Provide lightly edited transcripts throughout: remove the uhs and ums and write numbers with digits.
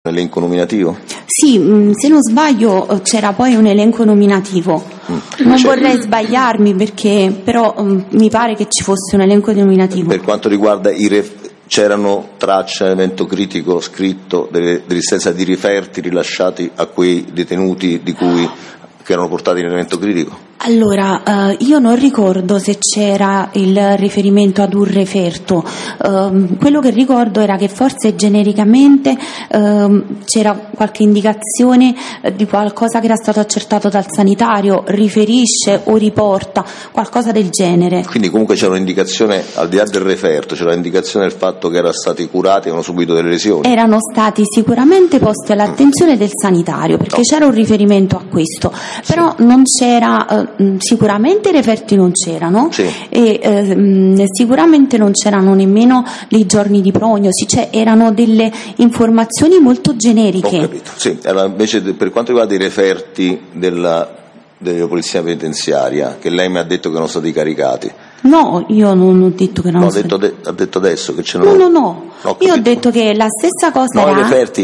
elenco nominativo? Sì, se non sbaglio c'era poi un elenco nominativo. Non vorrei sbagliarmi però mi pare che ci fosse un elenco nominativo. Per quanto riguarda c'erano tracce all'evento critico scritto dell'esistenza di referti rilasciati a quei detenuti che erano portati in evento critico? Allora, io non ricordo se c'era il riferimento ad un referto. Quello che ricordo era che forse genericamente c'era qualche indicazione di qualcosa che era stato accertato dal sanitario, riferisce o riporta, qualcosa del genere. Quindi comunque c'era un'indicazione, al di là del referto, c'era l'indicazione del fatto che erano stati curati e avevano subito delle lesioni? Erano stati sicuramente posti all'attenzione del sanitario, perché c'era un riferimento a questo, però non c'era... sicuramente i referti non c'erano, e sicuramente non c'erano nemmeno dei giorni di prognosi, cioè erano delle informazioni molto generiche. Ho capito. Sì, invece per quanto riguarda i referti della polizia penitenziaria, che lei mi ha detto che erano stati caricati. No, io non ho detto che non ha detto adesso che c'erano. No. Io ho detto che la stessa cosa era. I referti,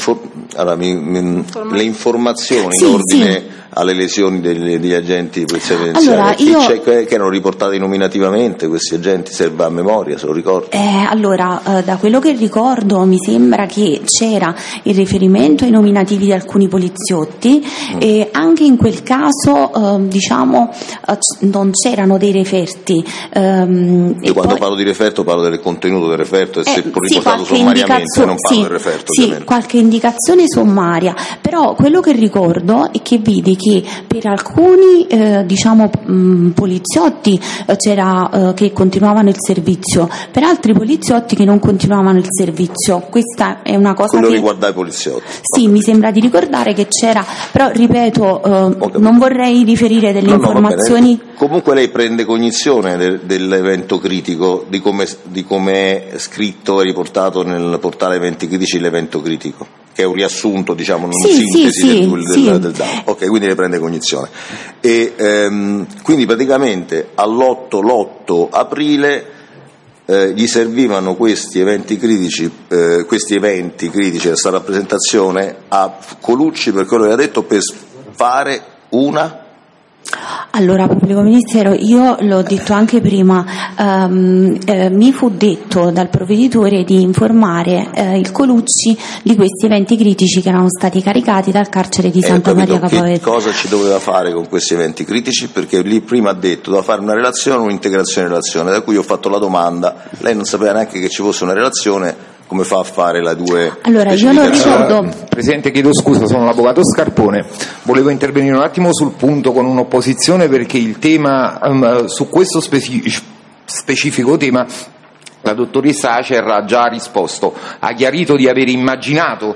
le informazioni in ordine alle lesioni degli agenti di polizia penitenziaria, che erano riportati nominativamente questi agenti, serve a memoria, se lo ricordo. Da quello che ricordo mi sembra che c'era il riferimento ai nominativi di alcuni poliziotti e anche in quel caso non c'erano dei referti. Io quando parlo di referto parlo del contenuto del referto e se riportato sommariamente, non parlo del referto. Sì, qualche indicazione sommaria, però quello che ricordo è che vidi che per alcuni poliziotti c'era che continuavano il servizio, per altri poliziotti che non continuavano il servizio. Questa è una cosa quello riguarda i poliziotti. Sì, mi sembra di ricordare che c'era, però ripeto, non vorrei riferire delle informazioni. Comunque lei prende cognizione dell'evento critico, di come è scritto e riportato nel portale Eventi Critici l'evento critico, che è un riassunto, una sintesi del dato. Ok, quindi ne prende cognizione. E quindi praticamente l'8 aprile gli servivano questi eventi critici, questa rappresentazione a Colucci, per quello che ha detto, per fare una. Allora, pubblico ministero, io l'ho detto anche prima, mi fu detto dal provveditore di informare il Colucci di questi eventi critici che erano stati caricati dal carcere di Santa Maria Capua Vetere. Che cosa ci doveva fare con questi eventi critici? Perché lì prima ha detto da fare una relazione o un'integrazione relazione, da cui ho fatto la domanda, lei non sapeva neanche che ci fosse una relazione. Come fa a fare la due? Allora, io non ricordo. Presidente, chiedo scusa, sono l'avvocato Scarpone. Volevo intervenire un attimo sul punto con un'opposizione, perché il tema su questo specifico tema la dottoressa Acer ha già risposto, ha chiarito di aver immaginato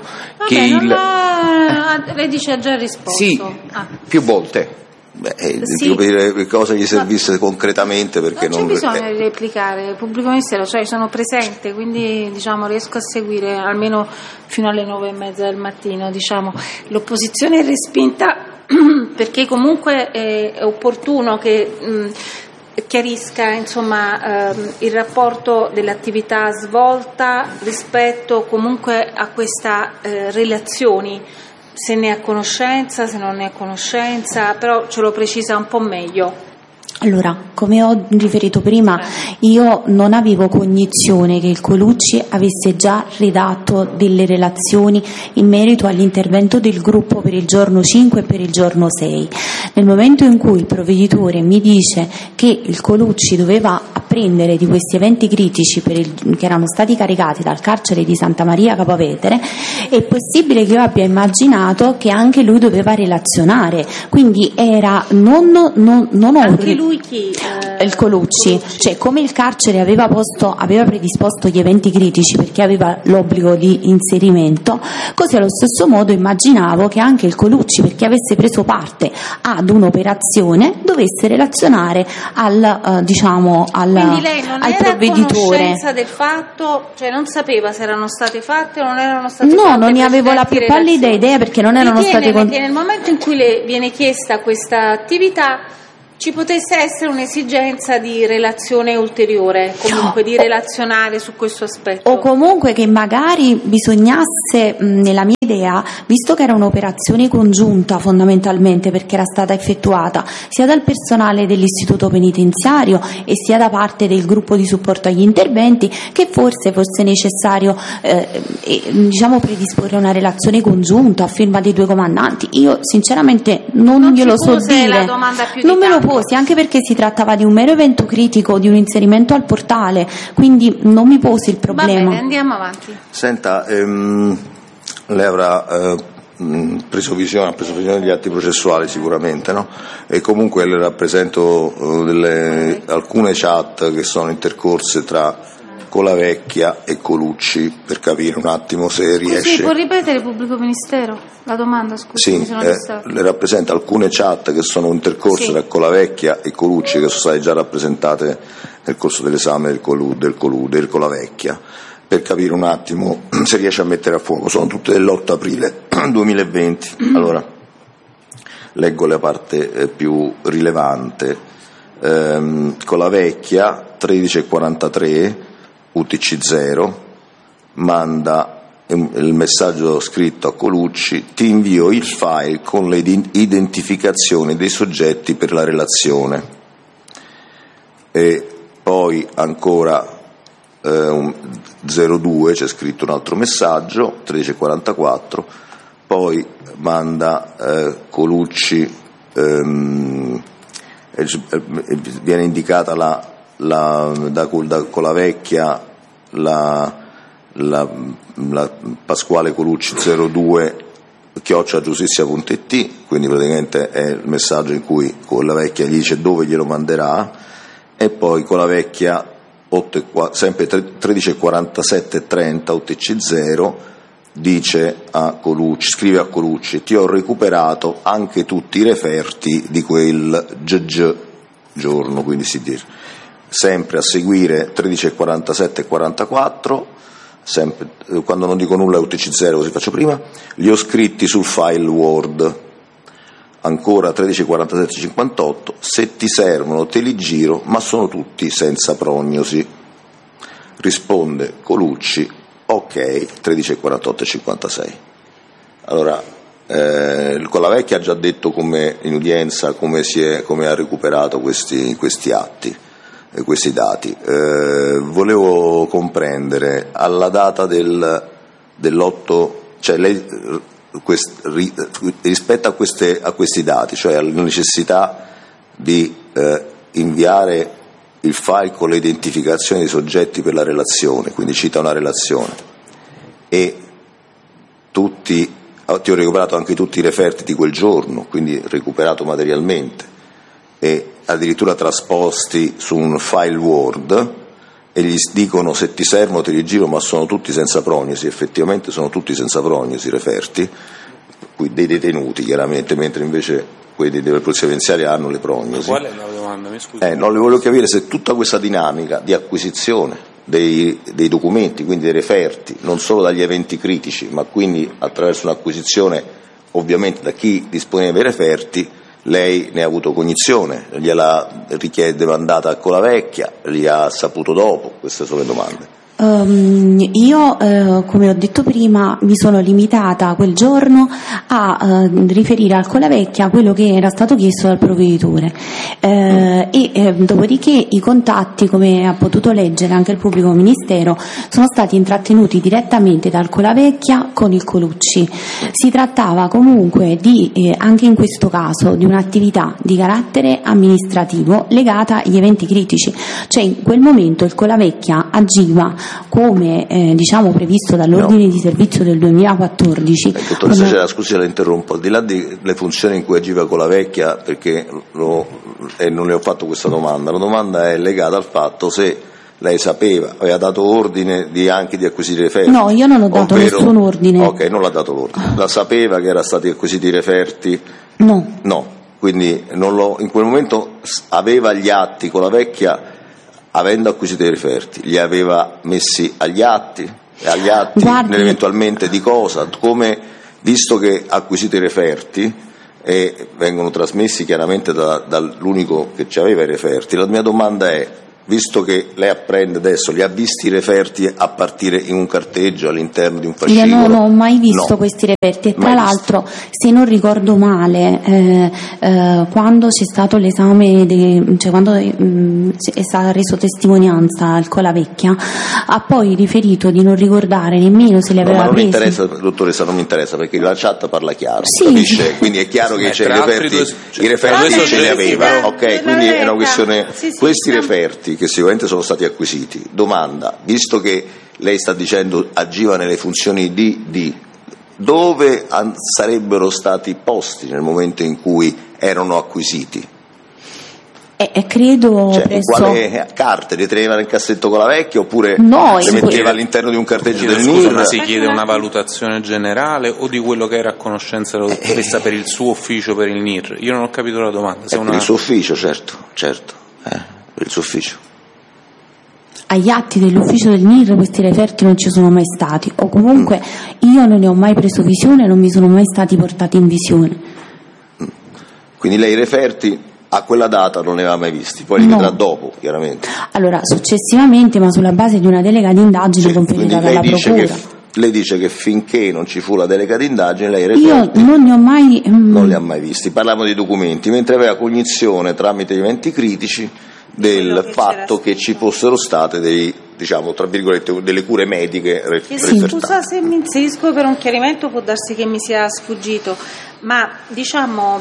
lei dice ha già risposto. Sì, più volte. Devo dire cosa gli servisse concretamente, perché non c'è bisogno di replicare. Pubblico ministero, sono presente, quindi riesco a seguire almeno fino alle 9:30 del mattino. L'opposizione è respinta perché comunque è opportuno che chiarisca il rapporto dell'attività svolta rispetto comunque a questa relazioni. Se ne è a conoscenza, se non ne è a conoscenza, però ce lo precisa un po' meglio. Allora, come ho riferito prima, io non avevo cognizione che il Colucci avesse già redatto delle relazioni in merito all'intervento del gruppo per il giorno 5 e per il giorno 6. Nel momento in cui il provveditore mi dice che il Colucci doveva apprendere di questi eventi critici che erano stati caricati dal carcere di Santa Maria Capua Vetere, è possibile che io abbia immaginato che anche lui doveva relazionare, quindi era anche lui chi? Il Colucci, cioè come il carcere aveva predisposto gli eventi critici perché aveva l'obbligo di inserimento, così allo stesso modo immaginavo che anche il Colucci, perché avesse preso parte ad un'operazione, dovesse relazionare quindi lei non al era provveditore. A conoscenza del fatto, cioè non sapeva se erano state fatte o non erano state fatte? No, non ne avevo la più pallida idea, perché non erano state perché nel momento in cui le viene chiesta questa attività ci potesse essere un'esigenza di relazione ulteriore, comunque di relazionare su questo aspetto. O comunque che magari bisognasse, nella mia idea, visto che era un'operazione congiunta fondamentalmente perché era stata effettuata sia dal personale dell'istituto penitenziario e sia da parte del gruppo di supporto agli interventi, che forse fosse necessario predisporre una relazione congiunta a firma dei due comandanti. Io sinceramente non glielo so dire, non me lo posi, anche perché si trattava di un mero evento critico, di un inserimento al portale, quindi non mi posi il problema. Va bene, andiamo avanti. Senta, lei avrà preso visione degli atti processuali sicuramente, no? E comunque le rappresento alcune chat che sono intercorse tra Colavecchia e Colucci, per capire un attimo se riesce. Sì, può ripetere, pubblico ministero, la domanda, scusi? Sì, le rappresenta alcune chat che sono intercorse tra Colavecchia e Colucci, che sono state già rappresentate nel corso dell'esame del Colavecchia, per capire un attimo se riesce a mettere a fuoco. Sono tutte dell'8 aprile 2020. Allora, leggo la parte più rilevante. Colavecchia 13:43 UTC 0 manda il messaggio scritto a Colucci: ti invio il file con le identificazioni dei soggetti per la relazione. E poi ancora 02 c'è scritto un altro messaggio 13:44, poi manda Colucci, viene indicata da Colavecchia la Pasquale Colucci 02@giustizia.it, quindi praticamente è il messaggio in cui Colavecchia gli dice dove glielo manderà. E poi Colavecchia sempre 13:47:30 UTC 0 dice a Colucci, scrive a Colucci: ti ho recuperato anche tutti i referti di quel giorno, quindi si dice. Sempre a seguire 13:47:44, sempre, quando non dico nulla è UTC 0, così faccio prima, li ho scritti sul file Word. Ancora 13:47:58, se ti servono te li giro, ma sono tutti senza prognosi. Risponde Colucci: ok, 13:48:56. Allora, il Colavecchia ha già detto in udienza come ha recuperato questi atti, questi dati. Volevo comprendere alla data dell'8, cioè lei rispetto a questi dati, cioè alla necessità di inviare il file con le identificazioni dei soggetti per la relazione, quindi cita una relazione, e ti ho recuperato anche tutti i referti di quel giorno, quindi recuperato materialmente e addirittura trasposti su un file Word, e gli dicono se ti servono te li giro, ma sono tutti senza prognosi. Effettivamente sono tutti senza prognosi i referti dei detenuti, chiaramente, mentre invece quelli della polizia penitenziaria hanno le prognosi. Qual è la domanda? Mi scusi. No, le volevo capire se tutta questa dinamica di acquisizione dei documenti, quindi dei referti, non solo dagli eventi critici, ma quindi attraverso un'acquisizione ovviamente da chi disponeva dei referti, lei ne ha avuto cognizione, gliela mandata a Colavecchia, li ha saputo dopo? Queste sono le domande. Io, come ho detto prima, mi sono limitata quel giorno a riferire al Colavecchia quello che era stato chiesto dal provveditore, e dopodiché i contatti, come ha potuto leggere anche il pubblico ministero, sono stati intrattenuti direttamente dal Colavecchia con il Colucci. Si trattava comunque anche in questo caso di un'attività di carattere amministrativo legata agli eventi critici, cioè in quel momento il Colavecchia agiva come previsto dall'ordine di servizio del 2014. Dottoressa, scusi, la interrompo, al di là delle funzioni in cui agiva Colavecchia, perché non le ho fatto questa domanda, la domanda è legata al fatto se lei sapeva, aveva dato ordine anche di acquisire i referti. No, io non ho dato nessun ordine. Ok, non l'ha dato l'ordine. La sapeva che erano stati acquisiti i referti? No. Quindi in quel momento aveva gli atti Colavecchia. Avendo acquisito i referti, li aveva messi agli atti, Guardi, eventualmente di cosa? Come, visto che ha acquisito i referti, e vengono trasmessi chiaramente dall'unico che ci aveva i referti. La mia domanda è: visto che lei apprende adesso, li ha visti i referti a partire in un carteggio all'interno di un fascicolo? Io non ho mai visto questi referti, e tra l'altro, se non ricordo male, quando c'è stato l'esame, quando è stata reso testimonianza al Colavecchia, ha poi riferito di non ricordare nemmeno se li aveva presi. Non mi interessa, dottoressa, non mi interessa, perché la chat parla chiaro, capisce? Quindi è chiaro che c'è i referti ce li aveva, ok? Quindi è una questione, questi referti che sicuramente sono stati acquisiti. Domanda: visto che lei sta dicendo agiva nelle funzioni di dove sarebbero stati posti nel momento in cui erano acquisiti? Credo in quale carte le teneva nel cassetto Colavecchia, oppure le metteva all'interno di un carteggio del NIR? Ma si chiede una valutazione generale o di quello che era a conoscenza della dottoressa per il suo ufficio, per il NIR? Io non ho capito la domanda. Per il suo ufficio, certo, per il suo ufficio. Agli atti dell'ufficio del NIR questi referti non ci sono mai stati, o comunque io non ne ho mai preso visione, non mi sono mai stati portati in visione. Quindi lei i referti a quella data non ne aveva mai visti, poi li vedrà dopo, chiaramente. Allora, successivamente, ma sulla base di una delega d'indagine conferita dalla Procura. Lei dice che finché non ci fu la delega d'indagine lei i referti io non ne ho mai non li ha mai visti. Parliamo di documenti, mentre aveva cognizione tramite gli eventi critici del fatto che ci fossero state dei, diciamo, tra virgolette, delle cure mediche Scusa se mi inserisco per un chiarimento, può darsi che mi sia sfuggito, ma diciamo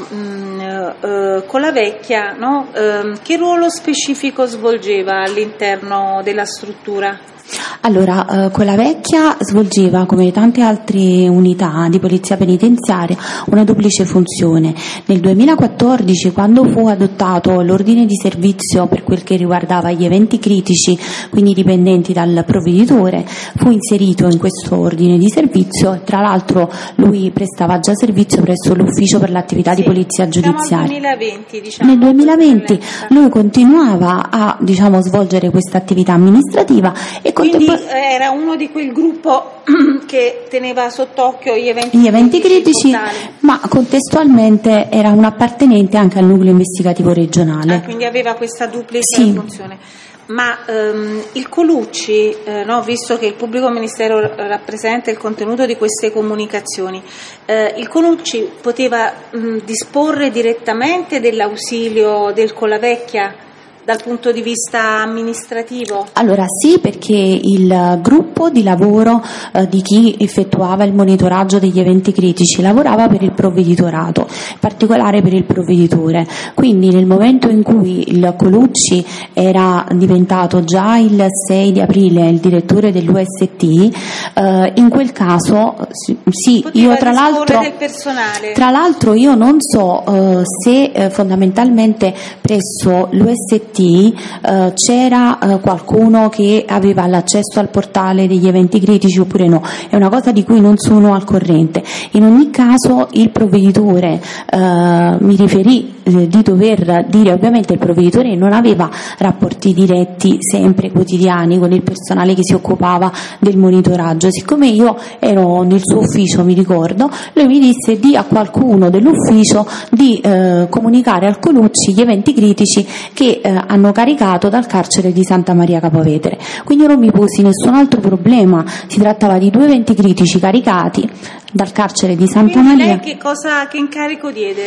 Colavecchia, no? Che ruolo specifico svolgeva all'interno della struttura? Allora, Colavecchia svolgeva, come tante altre unità di polizia penitenziaria, una duplice funzione. Nel 2014, quando fu adottato l'ordine di servizio per quel che riguardava gli eventi critici, quindi dipendenti dal provveditore, fu inserito in questo ordine di servizio. Tra l'altro lui prestava già servizio presso l'ufficio per l'attività di polizia giudiziaria. Nel 2020 lui continuava a, diciamo, svolgere questa attività amministrativa e quindi era uno di quel gruppo che teneva sott'occhio gli eventi critici, ma contestualmente era un appartenente anche al nucleo investigativo regionale. Quindi aveva questa duplice funzione. Ma il Colucci, no, visto che il pubblico ministero rappresenta il contenuto di queste comunicazioni, il Colucci poteva disporre direttamente dell'ausilio del Colavecchia dal punto di vista amministrativo? Allora sì, perché il gruppo di lavoro di chi effettuava il monitoraggio degli eventi critici lavorava per il provveditorato, in particolare per il provveditore. Quindi nel momento in cui il Colucci era diventato già il 6 di aprile il direttore dell'UST, in quel caso sì, io tra l'altro io non so se fondamentalmente presso l'UST c'era qualcuno che aveva l'accesso al portale degli eventi critici oppure no, è una cosa di cui non sono al corrente. In ogni caso il provveditore mi riferì di dover dire, ovviamente il provveditore non aveva rapporti diretti sempre quotidiani con il personale che si occupava del monitoraggio. Siccome io ero nel suo ufficio, mi ricordo, lui mi disse di a qualcuno dell'ufficio di comunicare al Colucci gli eventi critici che hanno caricato dal carcere di Santa Maria Capua Vetere. Quindi io non mi posi nessun altro problema, si trattava di 2 eventi critici caricati dal carcere di Santa Maria. Lei che incarico diede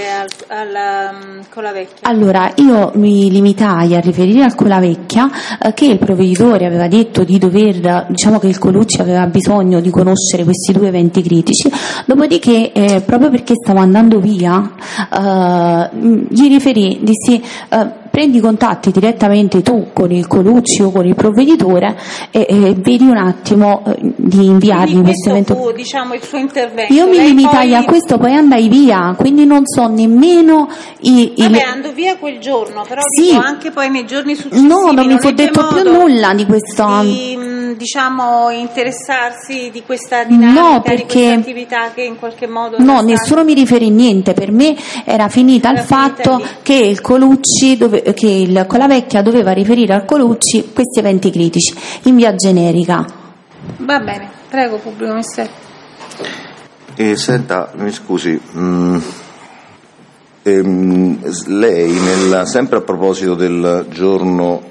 al Colavecchia? Allora, io mi limitai a riferire al Colavecchia che il provveditore aveva detto di dover, diciamo che il Colucci aveva bisogno di conoscere questi 2 eventi critici, dopodiché proprio perché stavo andando via gli riferì, dissi prendi contatti direttamente tu con il Colucci o con il provveditore e vedi un attimo di inviargli questo evento. Fu, diciamo, il suo intervento. Io mi limitai a questo, poi andai via, quindi non so nemmeno andò via quel giorno, però sì, dico, anche poi nei giorni successivi no, non mi fu detto più nulla di questo. Diciamo, interessarsi di questa dinamica, di questa attività che in qualche modo nessuno mi riferì niente. Per me era finita il fatto che il Colucci che il Colavecchia doveva riferire al Colucci questi eventi critici in via generica. Va bene, prego, pubblico ministero. Senta, mi scusi, Lei, sempre a proposito del giorno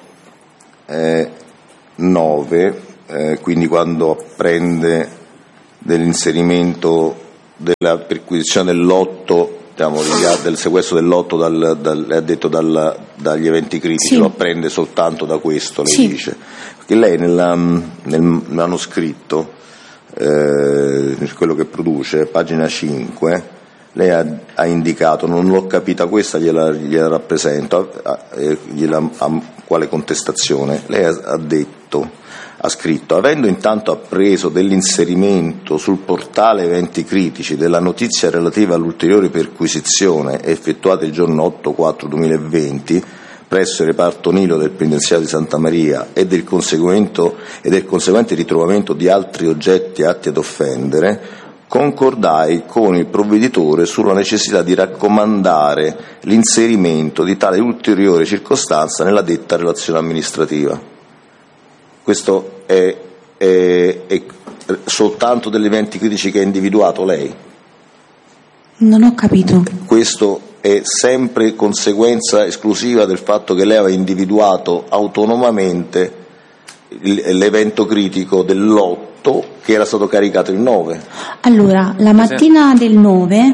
9, quindi quando apprende dell'inserimento della perquisizione del lotto, diciamo, del sequestro del lotto lei ha detto dagli eventi critici, lo apprende soltanto da questo, lei dice. Perché lei nel manoscritto, quello che produce, pagina 5, lei ha indicato, non l'ho capita questa, gliela rappresento, quale contestazione. Lei ha scritto: avendo intanto appreso dell'inserimento sul portale eventi critici della notizia relativa all'ulteriore perquisizione effettuata il giorno 8/4/2020 presso il reparto Nilo del penitenziario di Santa Maria e del conseguente ritrovamento di altri oggetti atti ad offendere, concordai con il provveditore sulla necessità di raccomandare l'inserimento di tale ulteriore circostanza nella detta relazione amministrativa. Questo è soltanto degli eventi critici che ha individuato lei? Non ho capito. Questo è sempre conseguenza esclusiva del fatto che lei aveva individuato autonomamente l'evento critico del lotto che era stato caricato il 9. Allora, la mattina del 9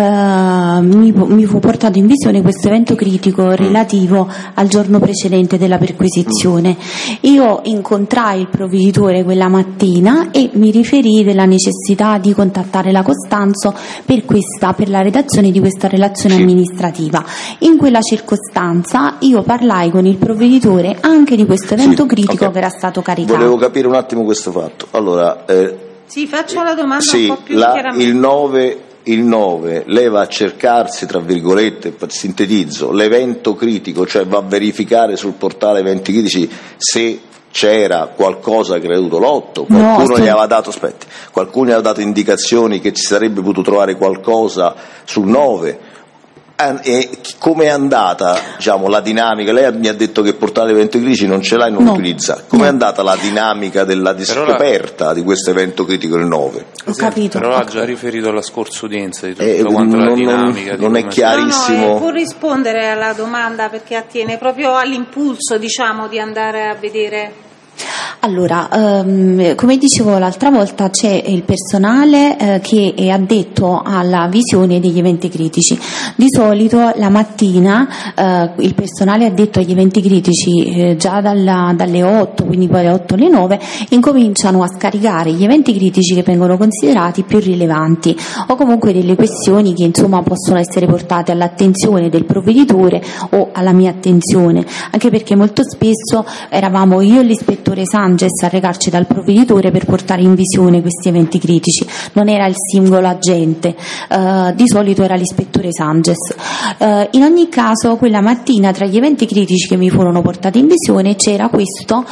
mi fu portato in visione questo evento critico relativo al giorno precedente della perquisizione. Io incontrai il provveditore quella mattina e mi riferì della necessità di contattare la Costanzo per la redazione di questa relazione amministrativa. In quella circostanza io parlai con il provveditore anche di questo evento critico che era stato caricato. Volevo capire un attimo questo fatto. Allora, faccio la domanda un po' più chiaramente. Il 9 lei va a cercarsi, tra virgolette, sintetizzo, l'evento critico, cioè va a verificare sul portale eventi critici se c'era qualcosa che era dovuto l'8, qualcuno gli aveva dato indicazioni che ci sarebbe potuto trovare qualcosa sul 9. E come è andata, diciamo, la dinamica? Lei mi ha detto che il portale eventi critici non ce l'ha e non lo utilizza. Come è andata la dinamica della scoperta di questo evento critico del 9? Ho capito. Però ha già riferito alla scorsa udienza di tutto quanto la dinamica. Non è chiarissimo. Può rispondere alla domanda perché attiene proprio all'impulso, diciamo, di andare a vedere. Allora, come dicevo l'altra volta, c'è il personale che è addetto alla visione degli eventi critici. Di solito la mattina il personale addetto agli eventi critici già dalle 8, quindi poi alle 8 alle 9, incominciano a scaricare gli eventi critici che vengono considerati più rilevanti o comunque delle questioni che insomma possono essere portate all'attenzione del provveditore o alla mia attenzione, anche perché molto spesso eravamo io e l'ispettore Sanges a recarci dal provveditore per portare in visione questi eventi critici, non era il singolo agente, di solito era l'ispettore Sanges. In ogni caso quella mattina tra gli eventi critici che mi furono portati in visione c'era questo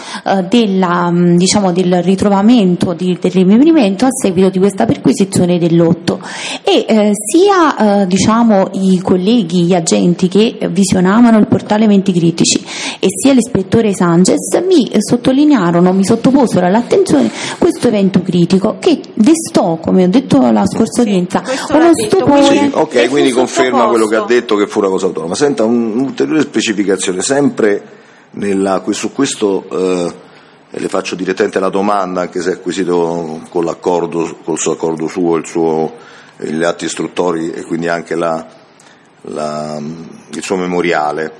del ritrovamento, del rinvenimento a seguito di questa perquisizione del lotto e sia i colleghi, gli agenti che visionavano il portale eventi critici e sia l'ispettore Sanges mi sottoposero all'attenzione questo evento critico che destò, come ho detto la scorsa udienza, uno stupore. Quindi conferma quello che ha detto, che fu una cosa autonoma. Senta, un'ulteriore specificazione, sempre su questo le faccio direttamente la domanda, anche se è acquisito col suo accordo suo, gli atti istruttori e quindi anche il suo memoriale.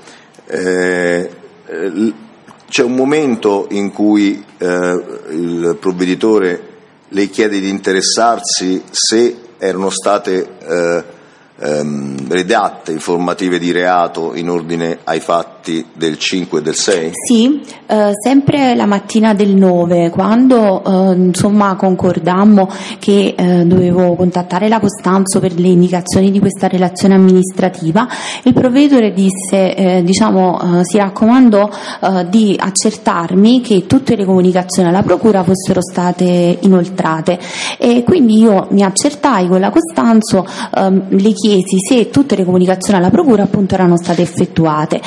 C'è un momento in cui il provveditore le chiede di interessarsi se erano state redatte informative di reato in ordine ai fatti del 5 e del 6? Sì, sempre la mattina del 9, quando concordammo che dovevo contattare la Costanzo per le indicazioni di questa relazione amministrativa, il provveditore disse, si raccomandò di accertarmi che tutte le comunicazioni alla procura fossero state inoltrate e quindi io mi accertai con la Costanzo, le chiesi se tutte le comunicazioni alla procura appunto erano state effettuate e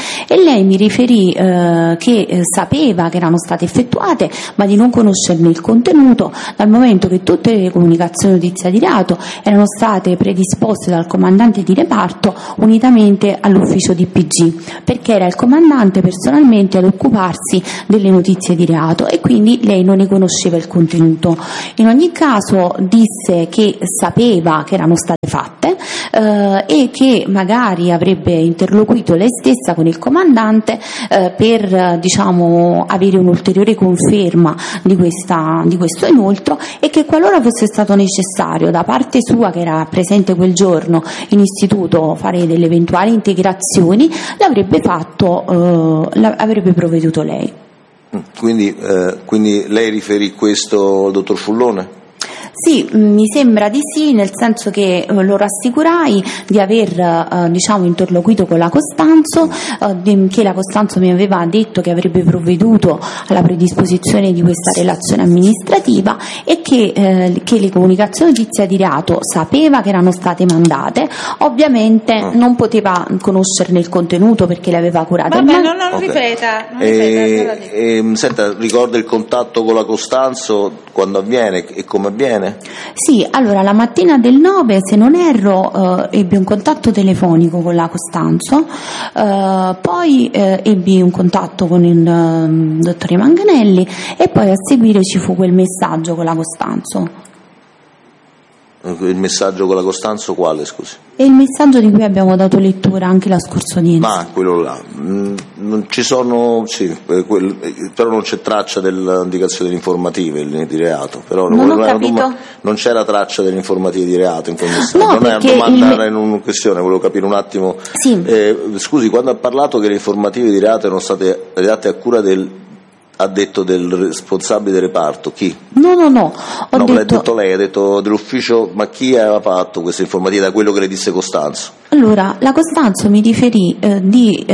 lei mi riferì che sapeva che erano state effettuate, ma di non conoscerne il contenuto, dal momento che tutte le comunicazioni notizia di reato erano state predisposte dal comandante di reparto unitamente all'ufficio DPG, perché era il comandante personalmente ad occuparsi delle notizie di reato e quindi lei non ne conosceva il contenuto. In ogni caso disse che sapeva che erano state fatte e che magari avrebbe interloquito lei stessa con il comandante per avere un'ulteriore conferma di questo inoltro, e che qualora fosse stato necessario da parte sua, che era presente quel giorno in istituto, fare delle eventuali integrazioni, l'avrebbe provveduto lei. Quindi lei riferì questo al dottor Fullone? Sì, mi sembra di sì, nel senso che lo rassicurai di aver interloquito con la Costanzo, che la Costanzo mi aveva detto che avrebbe provveduto alla predisposizione di questa relazione amministrativa e che le comunicazioni notizia di reato sapeva che erano state mandate, ovviamente non poteva conoscerne il contenuto perché le aveva curate. Vabbè, non ripeta. Senta, ricorda il contatto con la Costanzo, quando avviene e come avviene? Sì, allora la mattina del 9, se non erro, ebbi un contatto telefonico con la Costanzo, poi ebbi un contatto con il dottore Manganelli e poi a seguire ci fu quel messaggio con la Costanzo. Il messaggio con la Costanzo quale, scusi? È il messaggio di cui abbiamo dato lettura anche la scorsa udienza. Ma quello là, non ci sono, sì, però non c'è traccia delle indicazioni informative di reato. Però non ho capito. Non c'era traccia delle informative di reato in quel messaggio. No, non è una domanda, in una questione, volevo capire un attimo. Sì. Scusi, quando ha parlato che le informative di reato erano state redatte a cura ha detto del responsabile del reparto, chi? No. L'ha detto lei, ha detto dell'ufficio, ma chi aveva fatto queste informative, da quello che le disse Costanzo? Allora, la Costanzo mi riferì di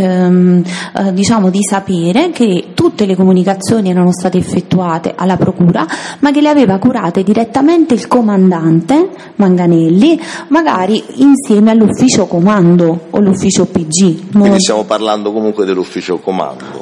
sapere che tutte le comunicazioni erano state effettuate alla procura, ma che le aveva curate direttamente il comandante Manganelli, magari insieme all'ufficio comando o l'ufficio PG. Quindi stiamo parlando comunque dell'ufficio comando.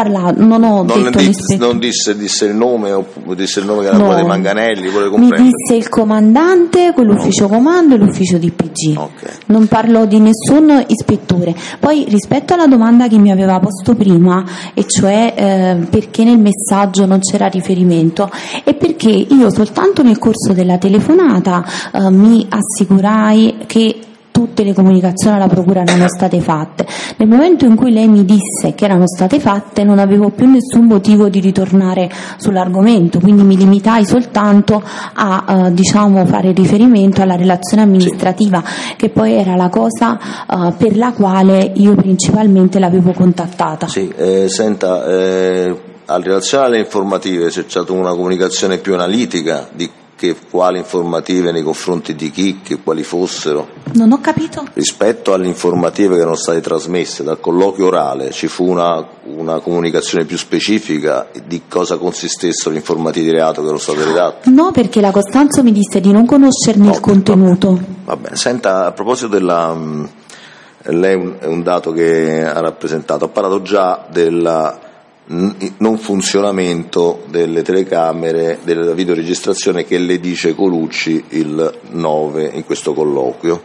Non disse il nome, disse il nome che era quello dei Manganelli, mi disse il comandante con l'ufficio comando e l'ufficio DPG. Okay. Non parlò di nessun ispettore. Poi rispetto alla domanda che mi aveva posto prima, e cioè perché nel messaggio non c'era riferimento, è perché io soltanto nel corso della telefonata mi assicurai che tutte le comunicazioni alla procura erano state fatte. Nel momento in cui lei mi disse che erano state fatte non avevo più nessun motivo di ritornare sull'argomento, quindi mi limitai soltanto a fare riferimento alla relazione amministrativa, che poi era la cosa per la quale io principalmente l'avevo contattata. Sì, senta, in relazione alle informative c'è stata una comunicazione più analitica di quali informative nei confronti di chi, che quali fossero? Non ho capito. Rispetto alle informative che erano state trasmesse dal colloquio orale, ci fu una comunicazione più specifica di cosa consistessero le informative di reato che erano state redatte? No, perché la Costanzo mi disse di non conoscerne il contenuto. Va bene. Senta, a proposito lei è un dato che ha rappresentato, ha parlato già della non funzionamento delle telecamere, della videoregistrazione che le dice Colucci il 9 in questo colloquio.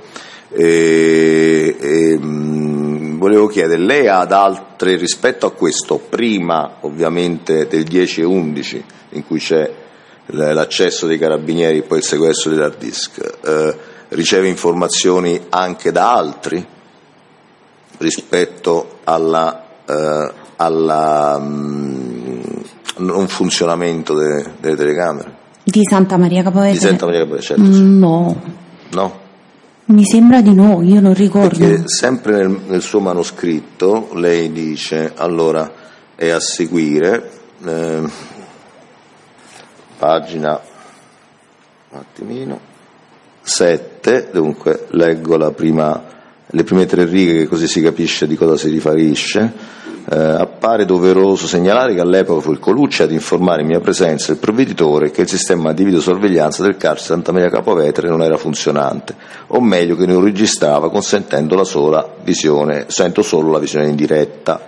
Volevo chiedere, lei ha ad altre rispetto a questo, prima ovviamente del 10 e 11 in cui c'è l'accesso dei carabinieri e poi il sequestro dell'hard disk, riceve informazioni anche da altri rispetto alla non funzionamento delle telecamere di Santa Maria Capua Vetere? Di Santa Maria Capua Vetere, certo. No, mi sembra di no, io non ricordo. Perché sempre nel suo manoscritto lei dice, allora, è a seguire pagina 7, dunque leggo le prime 3 righe, che così si capisce di cosa si riferisce. Appare doveroso segnalare che all'epoca fu il Colucci ad informare in mia presenza il provveditore che il sistema di videosorveglianza del carcere Santa Maria Capua Vetere non era funzionante, o meglio che non registrava, consentendo solo la visione in diretta.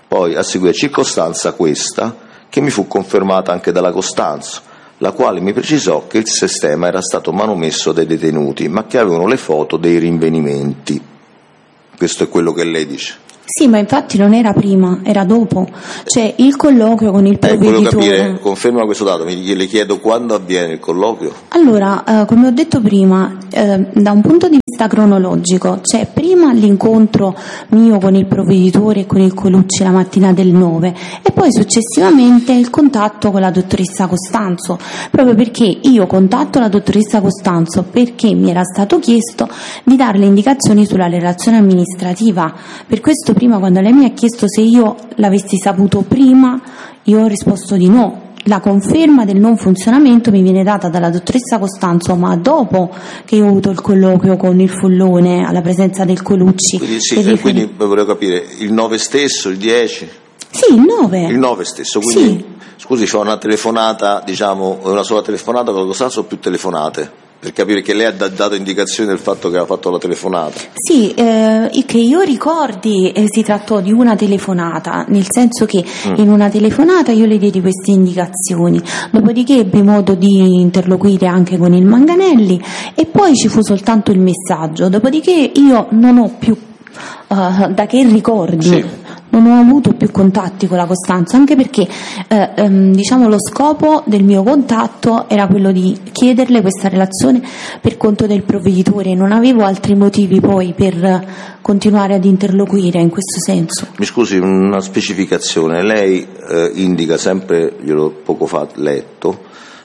Poi a seguire circostanza questa, che mi fu confermata anche dalla Costanzo, la quale mi precisò che il sistema era stato manomesso dai detenuti, ma che avevano le foto dei rinvenimenti. Questo è quello che lei dice. Sì, ma infatti non era prima, era dopo. Cioè il colloquio con il provveditore. Volevo capire, conferma questo dato, le chiedo quando avviene il colloquio. Allora, come ho detto prima, da un punto di vista cronologico, c'è prima l'incontro mio con il provveditore e con il Colucci la mattina del 9 e poi successivamente il contatto con la dottoressa Costanzo, proprio perché io contatto la dottoressa Costanzo perché mi era stato chiesto di dare le indicazioni sulla relazione amministrativa. Per questo prima, quando lei mi ha chiesto se io l'avessi saputo prima, io ho risposto di no. La conferma del non funzionamento mi viene data dalla dottoressa Costanzo, ma dopo che io ho avuto il colloquio con il Follone alla presenza del Colucci. Quindi, sì, quindi volevo capire, il 9 stesso, il 10? Sì, il 9. Il 9 stesso, quindi sì. Scusi, c'ho una telefonata, diciamo, una sola telefonata con la Costanzo o più telefonate? Per capire che lei ha dato indicazioni del fatto che aveva fatto la telefonata. Sì, che io ricordi si trattò di una telefonata, nel senso che in una telefonata io le diedi queste indicazioni, dopodiché ebbi modo di interloquire anche con il Manganelli e poi ci fu soltanto il messaggio, dopodiché io non ho più, da che ricordi... Sì. Non ho avuto più contatti con la Costanzo, anche perché diciamo lo scopo del mio contatto era quello di chiederle questa relazione per conto del provveditore, non avevo altri motivi poi per continuare ad interloquire in questo senso. Mi scusi, una specificazione, lei indica sempre, gliel'ho poco fa letto,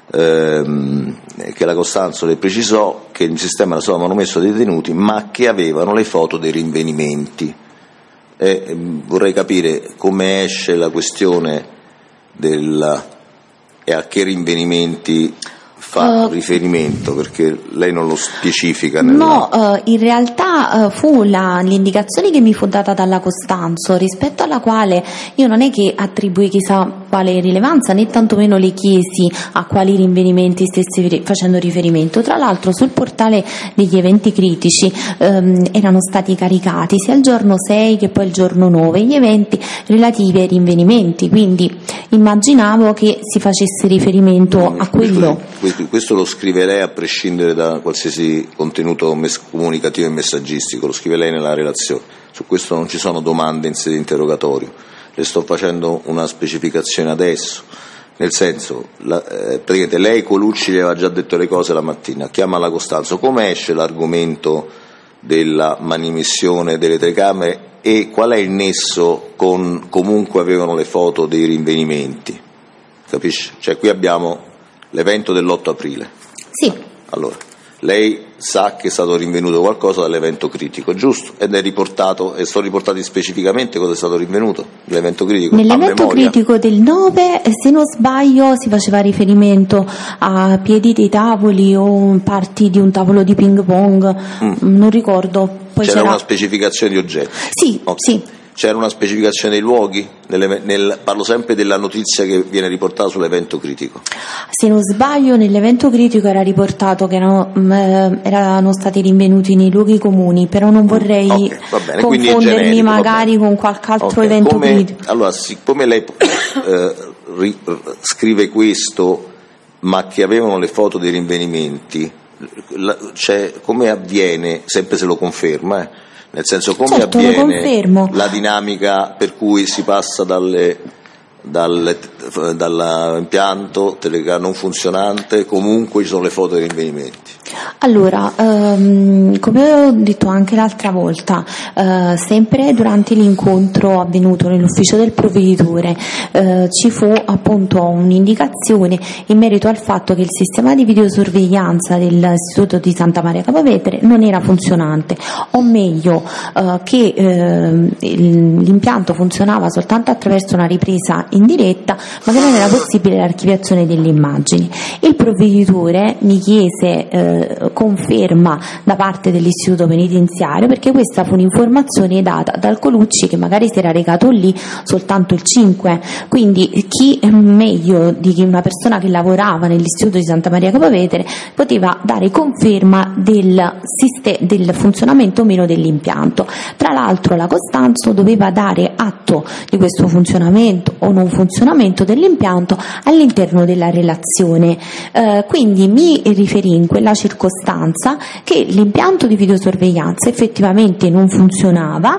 che la Costanzo le precisò che il sistema era stato manomesso dei detenuti ma che avevano le foto dei rinvenimenti. Vorrei capire come esce la questione e a che rinvenimenti fa riferimento, perché lei non lo specifica. In realtà fu l'indicazione che mi fu data dalla Costanzo, rispetto alla quale io non è che attribuì chissà quale rilevanza, né tantomeno le chiesi a quali rinvenimenti stesse facendo riferimento. Tra l'altro sul portale degli eventi critici erano stati caricati sia il giorno 6 che poi il giorno 9 gli eventi relativi ai rinvenimenti, quindi immaginavo che si facesse riferimento a quello. Questo lo scrive lei a prescindere da qualsiasi contenuto comunicativo e messaggistico, lo scrive lei nella relazione, su questo non ci sono domande in sede di interrogatorio, le sto facendo una specificazione adesso, nel senso, praticamente lei Colucci le aveva già detto le cose la mattina, chiama la Costanzo, come esce l'argomento della manomissione delle telecamere e qual è il nesso con comunque avevano le foto dei rinvenimenti, capisci? Cioè qui abbiamo l'evento dell'8 aprile. Sì. Allora, lei sa che è stato rinvenuto qualcosa dall'evento critico, giusto? Ed è riportato, e sono riportati specificamente cosa è stato rinvenuto nell'evento critico? Nell'evento critico del 9, se non sbaglio, si faceva riferimento a piedi dei tavoli o parti di un tavolo di ping pong, non ricordo. Poi c'era una specificazione di oggetti? Sì, okay. Sì. C'era una specificazione dei luoghi? Parlo sempre della notizia che viene riportata sull'evento critico. Se non sbaglio nell'evento critico era riportato che erano stati rinvenuti nei luoghi comuni, però non vorrei confondermi magari con qualche altro evento critico. Allora, siccome lei scrive questo, ma che avevano le foto dei rinvenimenti, come avviene, sempre se lo conferma, nel senso come avviene la dinamica per cui si passa dall'impianto non funzionante, comunque ci sono le foto dei rinvenimenti. Allora, come ho detto anche l'altra volta, sempre durante l'incontro avvenuto nell'ufficio del provveditore ci fu appunto un'indicazione in merito al fatto che il sistema di videosorveglianza dell'Istituto di Santa Maria Capua Vetere non era funzionante, o meglio che l'impianto funzionava soltanto attraverso una ripresa in diretta ma che non era possibile l'archiviazione delle immagini. Il provveditore mi chiese conferma da parte dell'istituto penitenziario, perché questa fu un'informazione data dal Colucci, che magari si era recato lì soltanto il 5, quindi chi meglio di una persona che lavorava nell'istituto di Santa Maria Capua Vetere poteva dare conferma del funzionamento o meno dell'impianto. Tra l'altro la Costanzo doveva dare atto di questo funzionamento o non funzionamento dell'impianto all'interno della relazione, quindi mi riferì in quella circostanza che l'impianto di videosorveglianza effettivamente non funzionava,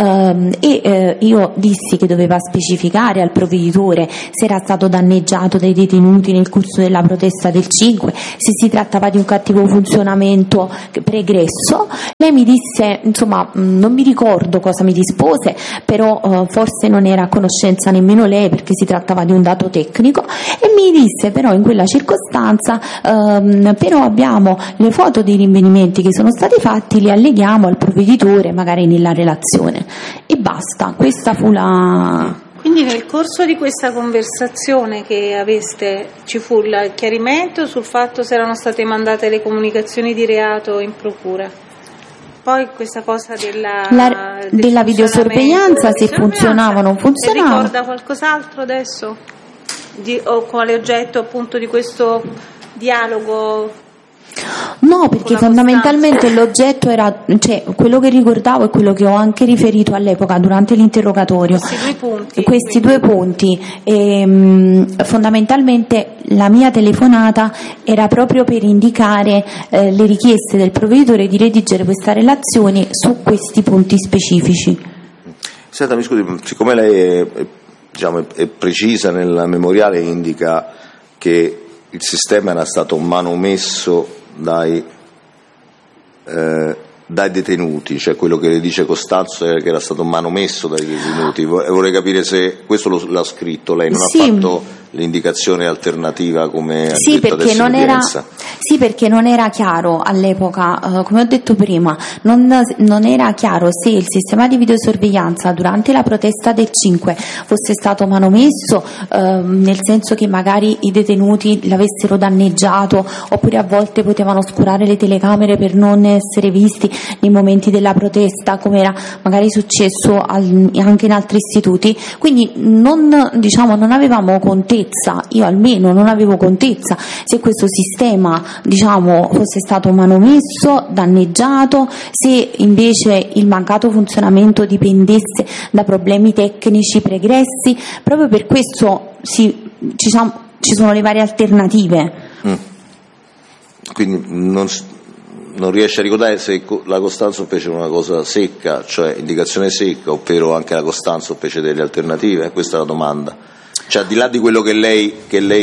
e io dissi che doveva specificare al provveditore se era stato danneggiato dai detenuti nel corso della protesta del 5, se si trattava di un cattivo funzionamento pregresso. Lei mi disse, insomma, non mi ricordo cosa mi dispose, però forse non era a conoscenza nemmeno lei, perché si trattava di un dato tecnico, e mi disse però in quella circostanza però abbiamo le foto dei rinvenimenti che sono stati fatti, li alleghiamo al provveditore magari nella relazione, e basta. Questa fu la... Quindi nel corso di questa conversazione che aveste ci fu il chiarimento sul fatto se erano state mandate le comunicazioni di reato in procura. Poi questa cosa della videosorveglianza, se funzionava o non funzionava. Ricorda qualcos'altro adesso? O quale oggetto appunto di questo dialogo? No, perché fondamentalmente l'oggetto era, cioè, quello che ricordavo è quello che ho anche riferito all'epoca durante l'interrogatorio. Questi due punti. Fondamentalmente la mia telefonata era proprio per indicare le richieste del provveditore di redigere questa relazione su questi punti specifici. Senta, mi scusi, siccome lei è precisa nel memoriale, indica che il sistema era stato manomesso dai detenuti, cioè quello che le dice Costanzo è che era stato manomesso dai detenuti. Vorrei capire se questo l'ha scritto lei, non ha fatto l'indicazione alternativa come ha detto adesso in udienza. Sì, perché non era chiaro all'epoca, come ho detto prima, non era chiaro se il sistema di videosorveglianza durante la protesta del 5 fosse stato manomesso, nel senso che magari i detenuti l'avessero danneggiato, oppure a volte potevano oscurare le telecamere per non essere visti nei momenti della protesta, come era magari successo anche in altri istituti. Quindi non avevamo contezza, io almeno non avevo contezza se questo sistema fosse stato manomesso, danneggiato, se invece il mancato funzionamento dipendesse da problemi tecnici pregressi. Proprio per questo ci sono le varie alternative. Quindi non riesce a ricordare se la Costanzo fece una cosa secca, cioè indicazione secca, ovvero anche la Costanzo fece delle alternative? Questa è la domanda. Cioè, al di là di quello che lei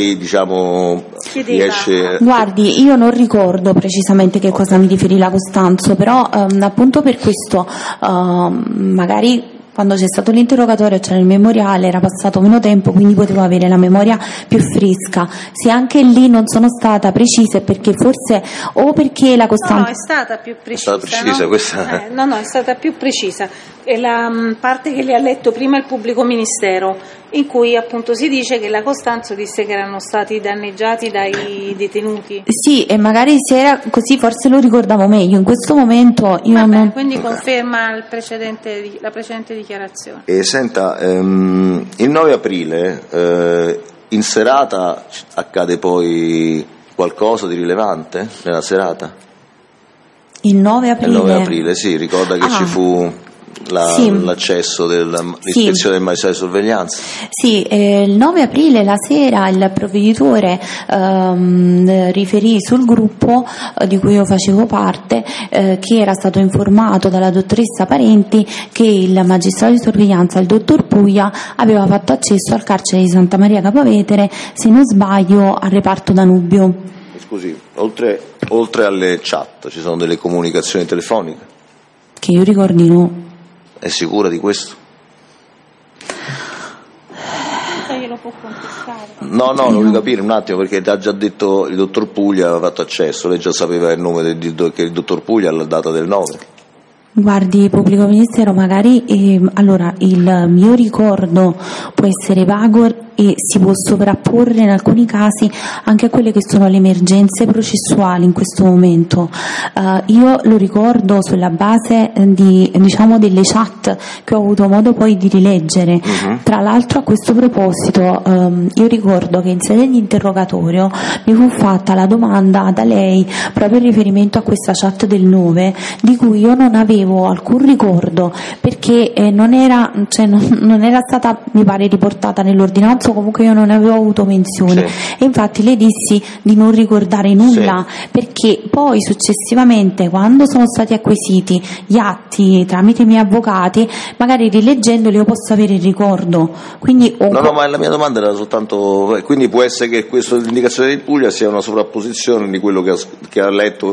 riesce... Guardi, io non ricordo precisamente che cosa mi riferì la Costanzo, però appunto per questo magari quando c'è stato l'interrogatorio c'era il memoriale, era passato meno tempo, quindi potevo avere la memoria più fresca. Se anche lì non sono stata precisa è perché forse, o perché la Costanzo... No, è stata più precisa. È stata precisa, no? Questa... No, è stata più precisa. È la parte che le ha letto prima il pubblico ministero, in cui appunto si dice che la Costanzo disse che erano stati danneggiati dai detenuti. Sì, e magari se era così forse lo ricordavo meglio. In questo momento io non... Quindi conferma la precedente dichiarazione. E senta, il 9 aprile in serata accade poi qualcosa di rilevante nella serata? Il 9 aprile? Il 9 aprile, sì, ricorda che ci fu... l'accesso dell'ispezione del magistrato di sorveglianza. Sì, il 9 aprile la sera il provveditore riferì sul gruppo di cui io facevo parte che era stato informato dalla dottoressa Parenti che il magistrato di sorveglianza, il dottor Puglia, aveva fatto accesso al carcere di Santa Maria Capua Vetere, se non sbaglio al reparto Danubio. Scusi, oltre alle chat ci sono delle comunicazioni telefoniche? Che io ricordi no. È sicura di questo? Glielo può contestare. No, lo voglio capire un attimo, perché ha già detto il dottor Puglia aveva fatto accesso, lei già sapeva il nome che il dottor Puglia alla data del 9. Guardi, pubblico ministero, magari allora il mio ricordo può essere vago e si può sovrapporre in alcuni casi anche a quelle che sono le emergenze processuali in questo momento. Io lo ricordo sulla base delle chat che ho avuto modo poi di rileggere. Tra l'altro, a questo proposito, io ricordo che in sede di interrogatorio mi fu fatta la domanda da lei proprio in riferimento a questa chat del 9, di cui io non avevo alcun ricordo, perché non era stata, mi pare, riportata nell'ordinanza, o comunque io non avevo avuto menzione. E infatti le dissi di non ricordare nulla, perché poi successivamente, quando sono stati acquisiti gli atti tramite i miei avvocati, magari rileggendoli io posso avere il ricordo. Quindi no, ma la mia domanda era soltanto, quindi può essere che questa indicazione di Puglia sia una sovrapposizione di quello che ha letto,